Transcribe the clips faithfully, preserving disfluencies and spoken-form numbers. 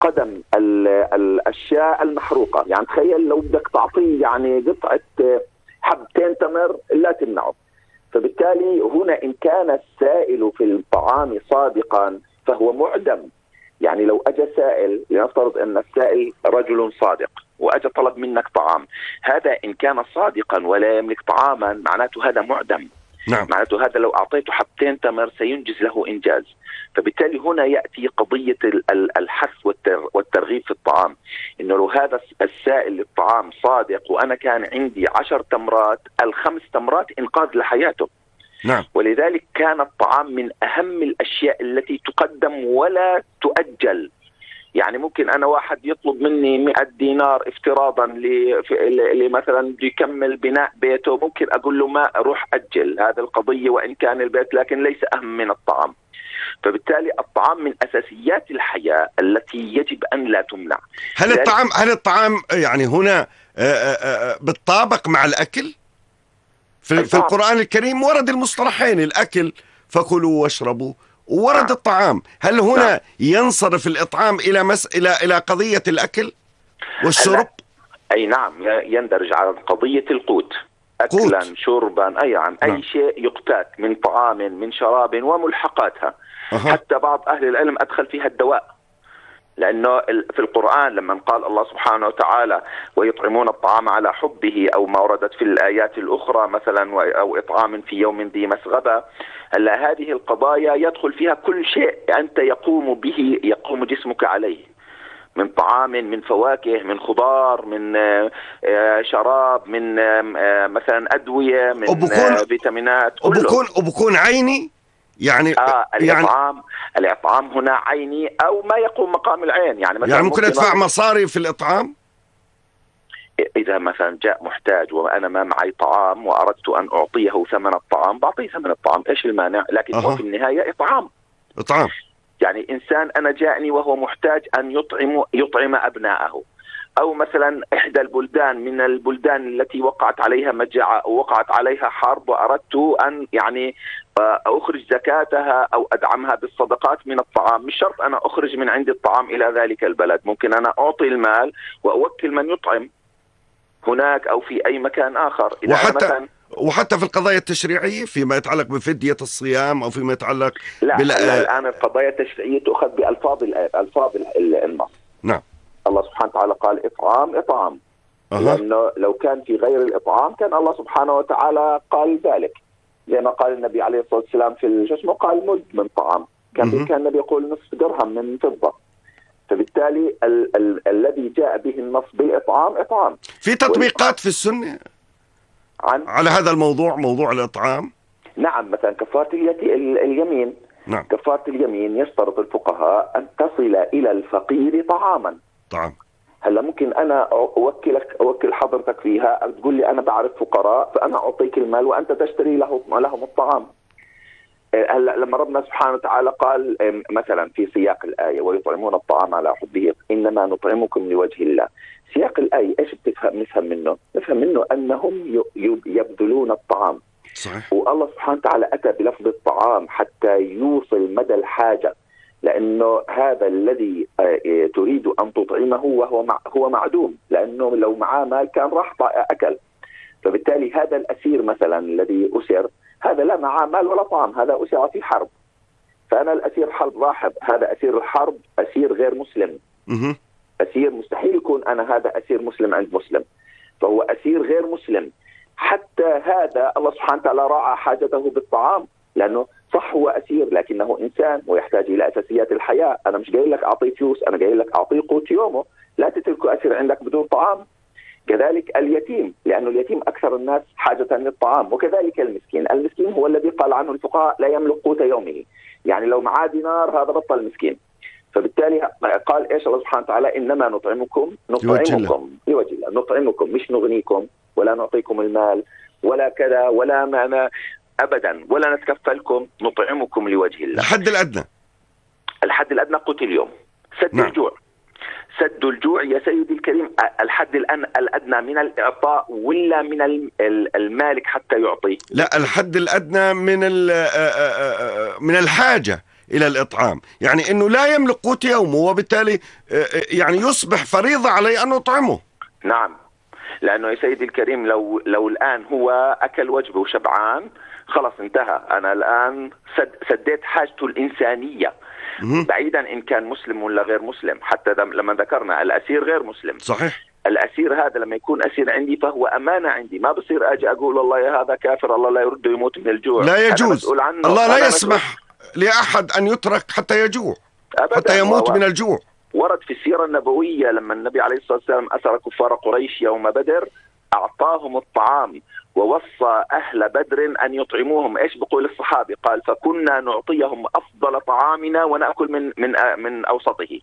قدم الأشياء المحروقة. يعني تخيل لو بدك تعطيه يعني قطعة حبتين تمر لا تمنعه. فبالتالي هنا إن كان السائل في الطعام صادقا فهو معدم. يعني لو أجى سائل، لنفترض أن السائل رجل صادق وأجى طلب منك طعام، هذا إن كان صادقا ولا يملك طعاما معناته هذا معدم. نعم. معناته هذا لو أعطيته حبتين تمر سينجز له إنجاز. فبالتالي هنا يأتي قضية الحث والترغيب في الطعام، إنه لو هذا السائل للطعام صادق وأنا كان عندي عشر تمرات، الخمس تمرات إنقاذ لحياته. نعم. ولذلك كان الطعام من أهم الأشياء التي تقدم ولا تؤجل. يعني ممكن أنا واحد يطلب مني مئة دينار افتراضا لمثلا يكمل بناء بيته، ممكن أقول له ما أروح أجل هذا القضية وإن كان البيت، لكن ليس أهم من الطعام. فبالتالي الطعام من أساسيات الحياة التي يجب أن لا تمنع. هل الطعام هل الطعام يعني هنا بالطابق مع الأكل؟ في, في القرآن الكريم ورد المصطلحين، الأكل فكلوا واشربوا، ورد آه. الطعام. هل هنا آه. ينصرف الإطعام إلى مس... إلى إلى قضية الأكل والشرب؟ أي نعم، يندرج على قضية القوت، أكلا قوت. شربا، أي عن أي نعم. شيء يقتات من طعام من شراب وملحقاتها. أه. حتى بعض أهل العلم أدخل فيها الدواء، لأنه في القرآن لما قال الله سبحانه وتعالى ويطعمون الطعام على حبه، أو ما وردت في الآيات الأخرى مثلا أو إطعام في يوم ذي مسغبة، هلا هذه القضايا يدخل فيها كل شيء أنت يقوم به يقوم جسمك عليه، من طعام، من فواكه، من خضار، من شراب، من مثلا أدوية، من فيتامينات، كله. وبكون وبكون عيني يعني آه الإطعام يعني الإطعام هنا عيني أو ما يقوم مقام العين. يعني مثلا يعني ممكن أدفع مصاري في الإطعام؟ إذا مثلا جاء محتاج وأنا ما معي طعام وأردت أن أعطيه ثمن الطعام بعطيه ثمن الطعام، إيش المانع؟ لكن أه. في النهاية إطعام. إطعام يعني إنسان أنا جاءني وهو محتاج أن يطعم يطعم أبنائه، أو مثلا إحدى البلدان من البلدان التي وقعت عليها مجاعة أو وقعت عليها حرب وأردت أن يعني أخرج زكاتها أو أدعمها بالصدقات من الطعام. مش شرط أنا أخرج من عندي الطعام إلى ذلك البلد، ممكن أنا أعطي المال وأوكل من يطعم هناك أو في أي مكان آخر. إذا وحتى مثلا وحتى في القضايا التشريعية فيما يتعلق بفدية الصيام أو فيما يتعلق لا بال... الآن القضايا التشريعية تؤخذ بألفاظ ألفاظ النص. نعم. الله سبحانه وتعالى قال إطعام إطعام أه. لأنه لو كان في غير الإطعام كان الله سبحانه وتعالى قال ذلك، زي ما قال النبي عليه الصلاة والسلام في الجسم قال مد من طعام، كان كان النبي يقول نصف درهم من فضة. فبالتالي ال- ال- الذي جاء به النص بالإطعام إطعام. في تطبيقات في السنة عن على هذا الموضوع، موضوع الإطعام؟ نعم، مثلا كفارة اليمين. نعم. كفارة اليمين يشترط الفقهاء أن تصل إلى الفقير طعاما. طعام. هلا ممكن أنا أوكلك أوكل حضرتك فيها، تقول لي أنا بعرف فقراء فأنا أعطيك المال وأنت تشتري له لهم الطعام. هلا لما ربنا سبحانه وتعالى قال مثلا في سياق الآية ويطعمون الطعام على حبه إنما نطعمكم لوجه الله، سياق الآية إيش بتفهم نفهم منه؟ نفهم منه أنهم يبذلون الطعام. صحيح. والله سبحانه وتعالى أتى بلفظ الطعام حتى يوصل مدى الحاجة، لأنه هذا الذي تريد أن تطعمه وهو هو معدوم، لأنه لو معاه مال كان راح أكل. فبالتالي هذا الأسير مثلا الذي أسر هذا لا معاه مال ولا طعام، هذا أسر في حرب، فأنا الأسير حرب راحب، هذا أسير الحرب أسير غير مسلم. م- أسير مستحيل يكون أنا هذا أسير مسلم عند مسلم، فهو أسير غير مسلم. حتى هذا الله سبحانه وتعالى راعى حاجته بالطعام، لأنه صح هو أسير لكنه إنسان ويحتاج إلى أساسيات الحياة. أنا مش قايل لك أعطيه فلوس، أنا قايل لك أعطيه قوت يومه، لا تتركه أسير عندك بدون طعام. كذلك اليتيم، لأنه اليتيم أكثر الناس حاجة للطعام، وكذلك المسكين. المسكين هو الذي قال عنه الفقهاء لا يملك قوت يومه، يعني لو معاه دينار هذا بطل مسكين. فبالتالي قال إيش الله سبحانه وتعالى إنما نطعمكم نطعمكم لوجه الله، نطعمكم مش نغنيكم ولا نعطيكم المال ولا كذا ولا معنا أبدا ولا نتكفلكم، نطعمكم لوجه الله. الحد الأدنى الحد الأدنى قوت اليوم، سد نعم. الجوع سد الجوع يا سيدي الكريم. الحد الآن الأدنى من الإعطاء ولا من المالك حتى يعطي؟ لا، الحد الأدنى من من الحاجة. إلى الإطعام، يعني أنه لا يملك قوت يومه، وبالتالي يعني يصبح فريضة عليه أن يطعمه. نعم، لأنه يا سيدي الكريم لو لو الآن هو أكل وجبه وشبعان خلاص انتهى، أنا الآن سد سديت حاجته الإنسانية، بعيدا إن كان مسلم ولا غير مسلم. حتى لما ذكرنا الأسير غير مسلم، صحيح، الأسير هذا لما يكون أسير عندي فهو أمانة عندي، ما بصير أجي أقول والله يا هذا كافر الله لا يرده يموت من الجوع، لا يجوز، الله لا يسمح لأحد أن يترك حتى يجوع، حتى يموت من الجوع. ورد في السيرة النبوية لما النبي عليه الصلاة والسلام أسر كفار قريش يوم بدر أعطاهم الطعام ووصى أهل بدر أن يطعموهم. إيش بقول الصحابي؟ قال فكنا نعطيهم أفضل طعامنا ونأكل من من من أوسطه.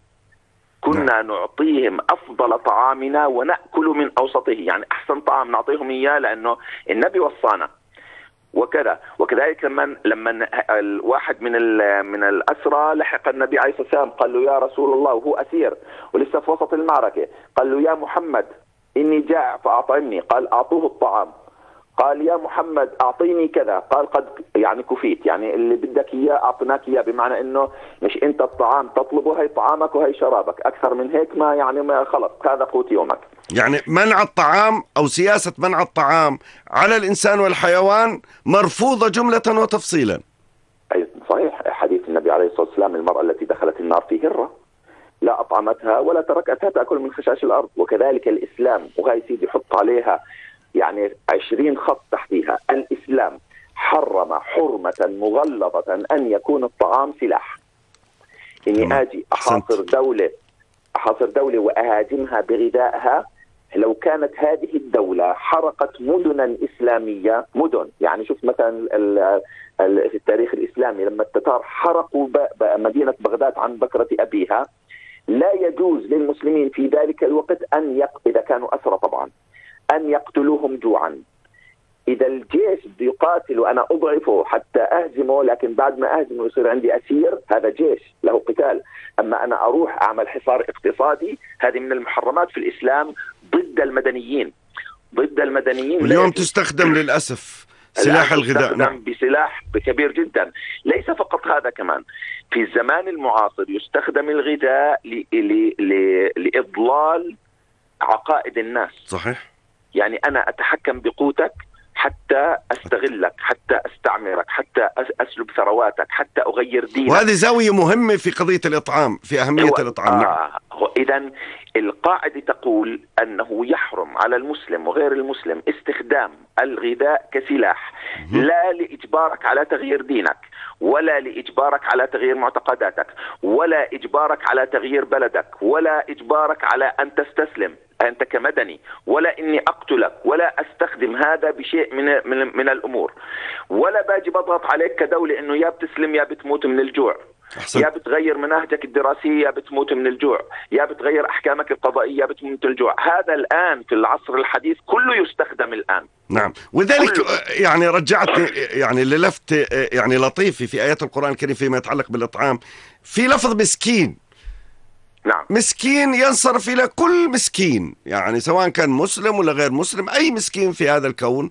كنا نعطيهم أفضل طعامنا ونأكل من أوسطه، يعني أحسن طعام نعطيهم إياه لأنه النبي وصانا وكذا. وكذلك لما لما الواحد من من الأسرى لحق النبي عليه الصلاة والسلام قال له يا رسول الله وهو أسير ولسه في وسط المعركة، قال له يا محمد إني جائع فأطعمني، قال أعطوه الطعام. قال يا محمد أعطيني كذا، قال قد يعني كفيت، يعني اللي بدك إياه أعطيناك إياه، بمعنى إنه مش أنت الطعام تطلبه، هي طعامك وهي شرابك، أكثر من هيك ما يعني ما خلص هذا قوت يومك. يعني منع الطعام أو سياسة منع الطعام على الإنسان والحيوان مرفوضة جملة وتفصيلا. أي صحيح، حديث النبي عليه الصلاة والسلام المرأة التي دخلت النار في هرة لا أطعمتها ولا تركتها تأكل من خشاش الأرض. وكذلك الإسلام، وهي سيدي حط عليها يعني عشرين خط تحتيها، الإسلام حرم حرمة مغلظة أن يكون الطعام سلاح. إني آجي أحاصر دولة أحاصر دولة وأهاجمها بغذائها، لو كانت هذه الدولة حرقت مدنا إسلامية، مدن يعني شوف مثلا في التاريخ الإسلامي لما التتار حرقوا مدينة بغداد عن بكرة أبيها، لا يجوز للمسلمين في ذلك الوقت أن يق... إذا كانوا أسرى طبعا أن يقتلوهم جوعا. إذا الجيش يقاتل وأنا أضعفه حتى أهزمه، لكن بعد ما أهزمه يصير عندي أسير، هذا جيش له قتال. أما أنا أروح أعمل حصار اقتصادي، هذه من المحرمات في الإسلام ضد المدنيين، ضد المدنيين. اليوم تستخدم للأسف سلاح الغذاء، نعم، بسلاح كبير جدا. ليس فقط هذا، كمان في الزمان المعاصر يستخدم الغذاء ل... ل... ل... لإضلال عقائد الناس. صحيح، يعني أنا أتحكم بقوتك حتى أستغلك، حتى أستعمرك، حتى أسلب ثرواتك، حتى أغير دينك. وهذه زاوية مهمة في قضية الإطعام، في أهمية الإطعام. آه إذن القاعدة تقول أنه يحرم على المسلم وغير المسلم استخدام الغذاء كسلاح، لا لإجبارك على تغيير دينك، ولا لإجبارك على تغيير معتقداتك، ولا إجبارك على تغيير بلدك، ولا إجبارك على أن تستسلم أنت كمدني، ولا إني أقتلك، ولا أستخدم هذا بشيء من من, من الأمور، ولا باجي بضغط عليك كدولة إنه يا بتسلم يا بتموت من الجوع. أحسن. يا بتغير مناهجك الدراسية يا بتموت من الجوع، يا بتغير أحكامك القضائية يا بتموت من الجوع. هذا الآن في العصر الحديث كله يستخدم الآن. نعم، وذلك كله. يعني رجعتني يعني للفت يعني لطيفي في آيات القرآن الكريم فيما يتعلق بالإطعام، في لفظ مسكين. نعم. مسكين ينصرف إلى كل مسكين، يعني سواء كان مسلم ولا غير مسلم، أي مسكين في هذا الكون.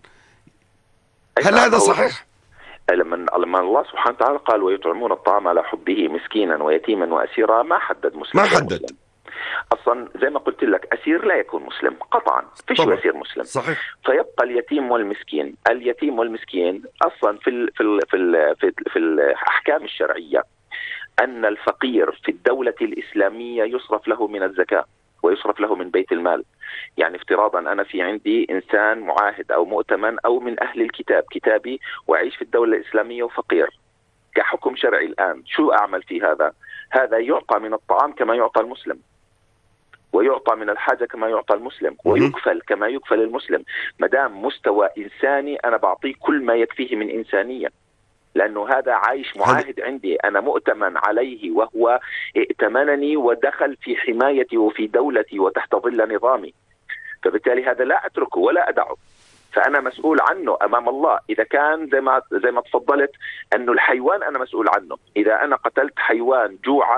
هل هذا صحيح؟ لما لما الله سبحانه وتعالى قال ويطعمون الطعام على حبه مسكينا ويتيما وأسيرا، ما حدد مسلم، ما حدد مسلم. أصلا زي ما قلت لك أسير لا يكون مسلم قطعا، فيش أسير مسلم. صحيح. فيبقى اليتيم والمسكين. اليتيم والمسكين أصلا في ال في ال في ال في, ال في الأحكام الشرعية أن الفقير في الدولة الإسلامية يصرف له من الزكاة ويصرف له من بيت المال. يعني افتراضا أنا في عندي إنسان معاهد أو مؤتمن أو من أهل الكتاب كتابي وأعيش في الدولة الإسلامية وفقير، كحكم شرعي الآن شو أعمل في هذا؟ هذا يعطى من الطعام كما يعطى المسلم، ويعطى من الحاجة كما يعطى المسلم، ويكفل كما يكفل المسلم. مدام مستوى إنساني أنا بعطيه كل ما يكفيه من إنسانية، لأنه هذا عايش معاهد عندي، أنا مؤتمن عليه وهو ائتمنني ودخل في حمايتي وفي دولتي وتحت ظل نظامي، فبالتالي هذا لا أتركه ولا أدعه، فأنا مسؤول عنه أمام الله. إذا كان زي ما زي ما تفضلت أنه الحيوان أنا مسؤول عنه، إذا أنا قتلت حيوان جوعا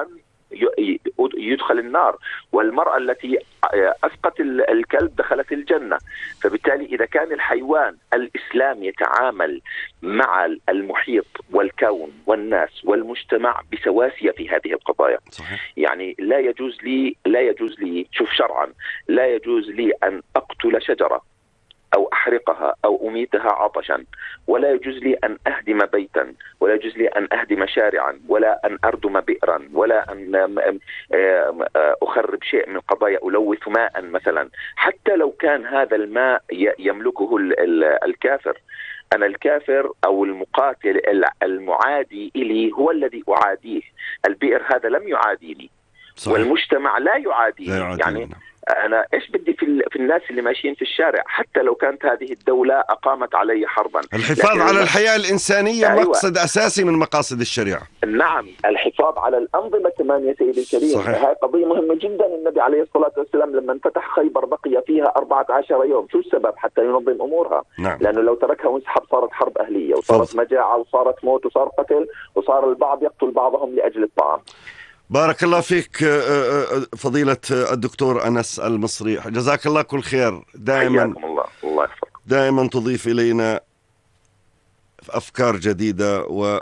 يدخل النار، والمرأة التي أسقت الكلب دخلت الجنة. فبالتالي إذا كان الحيوان الإسلام يتعامل مع المحيط والكون والناس والمجتمع بسواسية في هذه القضايا، صحيح. يعني لا يجوز لي لا يجوز لي شوف شرعا لا يجوز لي أن أقتل شجرة أو أحرقها أو أميتها عطشا، ولا يجوز لي أن أهدم بيتا، ولا يجوز لي أن أهدم شارعا، ولا أن أردم بئرا، ولا أن أخرب شيء من قضايا ألوث ماء مثلا، حتى لو كان هذا الماء يملكه الكافر. أنا الكافر أو المقاتل المعادي إلي هو الذي أعاديه، البئر هذا لم يعاديني، صحيح. والمجتمع لا يعاديني، لا يعاديني. يعني أنا إيش بدي في, في الناس اللي ماشيين في الشارع، حتى لو كانت هذه الدولة أقامت علي حربا. الحفاظ على الحياة الإنسانية أيوة. مقصد أساسي من مقاصد الشريعة. نعم، الحفاظ على الأنظمة كمان يا سيدي الكريم، هاي قضية مهمة جدا. النبي عليه الصلاة والسلام لما انفتح خيبر بقي فيها أربعة عشر يوم، شو السبب؟ حتى ينظم أمورها. نعم. لأنه لو تركها وانسحب صارت حرب أهلية، وصارت فضل. مجاعة، وصارت موت، وصار قتل، وصار البعض يقتل بعضهم لأجل الطعام. بارك الله فيك فضيلة الدكتور أنس المصري، جزاك الله كل خير. دائما الله الله يحفظك. دائما تضيف إلينا أفكار جديدة و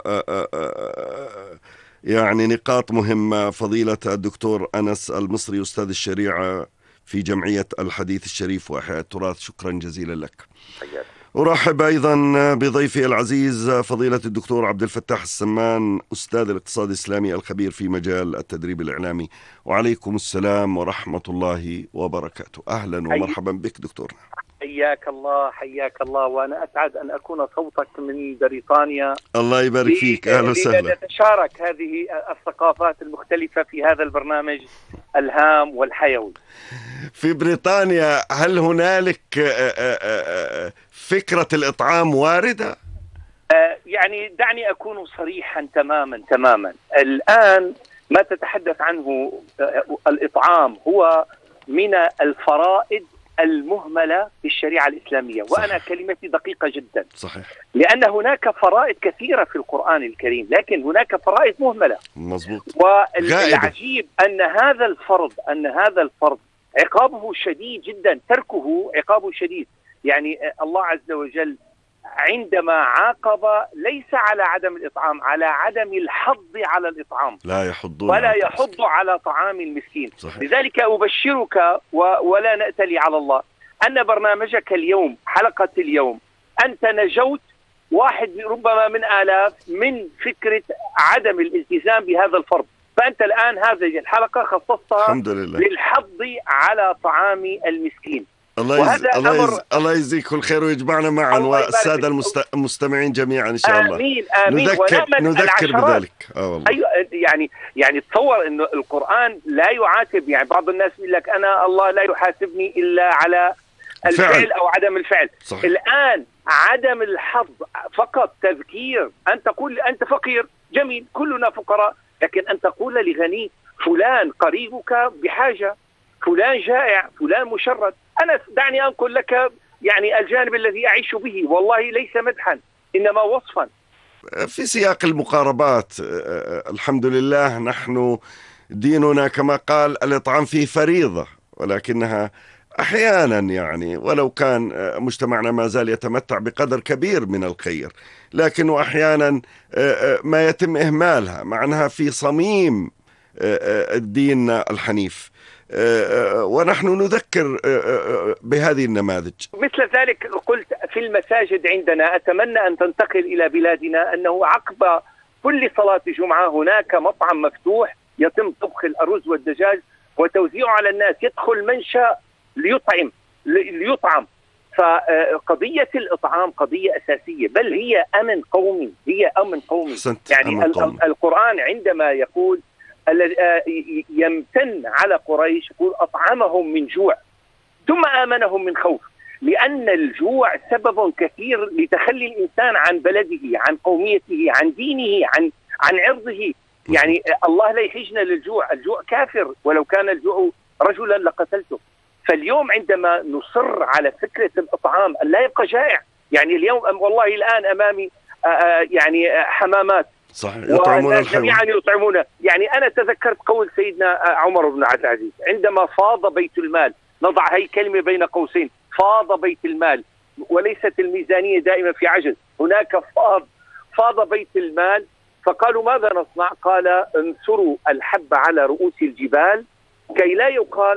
يعني نقاط مهمة. فضيلة الدكتور أنس المصري أستاذ الشريعة في جمعية الحديث الشريف وإحياء التراث، شكرا جزيلا لك. حياتي. أرحب أيضا بضيفي العزيز فضيلة الدكتور عبد الفتاح السمان أستاذ الاقتصاد الإسلامي الخبير في مجال التدريب الإعلامي. وعليكم السلام ورحمة الله وبركاته. أهلا ومرحبا بك دكتورنا. حياك الله حياك الله، وأنا أسعد أن أكون صوتك من بريطانيا. الله يبارك فيك، أهلا وسهلا. نتشارك هذه الثقافات المختلفة في هذا البرنامج الهام والحيوي. في بريطانيا هل هنالك فكرة الإطعام واردة؟ يعني دعني أكون صريحا تماما تماما. الآن ما تتحدث عنه الإطعام هو من الفرائض المهملة في الشريعة الإسلامية، صحيح. وأنا كلمتي دقيقة جدا، صحيح. لأن هناك فرائض كثيرة في القرآن الكريم، لكن هناك فرائض مهملة. مظبوط. والعجيب أن هذا الفرض أن هذا الفرض عقابه شديد جدا، تركه عقابه شديد. يعني الله عز وجل عندما عاقب ليس على عدم الإطعام، على عدم الحض على الإطعام، لا يحضون ولا يحض على طعام المسكين. صحيح. لذلك أبشرك ولا نأتلي على الله أن برنامجك اليوم، حلقة اليوم، أنت نجوت واحد ربما من آلاف من فكرة عدم الالتزام بهذا الفرض. فأنت الآن هذه الحلقة خصصتها للحض على طعام المسكين. الله يز... الله, يز... الله يجزيك كل خير ويجمعنا معا والسادة المست... المستمعين جميعا إن شاء الله. آمين آمين. نذكر, نذكر بذلك. آه والله. أيوة يعني يعني تصور إنه القرآن لا يعاتب. يعني بعض الناس يقول لك أنا الله لا يحاسبني إلا على الفعل فعل. أو عدم الفعل. صح. الآن عدم الحظ فقط تذكير. أن تقول أنت فقير، جميل، كلنا فقراء، لكن أن تقول لغني فلان قريبك بحاجة، فلان جائع، فلان مشرد. أنا دعني أنقل لك يعني الجانب الذي أعيش به، والله ليس مدحا إنما وصفا. في سياق المقاربات الحمد لله نحن ديننا كما قال الإطعام فيه فريضة، ولكنها أحيانا يعني ولو كان مجتمعنا ما زال يتمتع بقدر كبير من الخير، لكنه أحيانا ما يتم إهمالها مع أنها في صميم الدين الحنيف، ونحن نذكر بهذه النماذج. مثل ذلك قلت في المساجد عندنا، أتمنى أن تنتقل إلى بلادنا، أنه عقب كل صلاة جمعة هناك مطعم مفتوح يتم طبخ الأرز والدجاج وتوزيعه على الناس، يدخل من شاء ليطعم ليطعم. فقضية الإطعام قضية أساسية، بل هي أمن قومي، هي أمن قومي. يعني أمن قومي. القرآن عندما يقول يمتن على قريش، يقول أطعمهم من جوع ثم آمنهم من خوف، لأن الجوع سبب كثير لتخلي الإنسان عن بلده، عن قوميته، عن دينه، عن عن عرضه. يعني الله لا يحيجنا للجوع، الجوع كافر، ولو كان الجوع رجلا لقتلته. فاليوم عندما نصر على فكرة الإطعام أن لا يبقى جائع، يعني اليوم والله الآن أمامي يعني حمامات صحيح. يطعمون الحيوان جميعا يطعمون. يعني أنا تذكرت قول سيدنا عمر بن عبد العزيز عندما فاض بيت المال، نضع هي كلمة بين قوسين، فاض بيت المال، وليست الميزانية دائما في عجز، هناك فاض فاض بيت المال، فقالوا ماذا نصنع؟ قال انثروا الحب على رؤوس الجبال كي لا يقال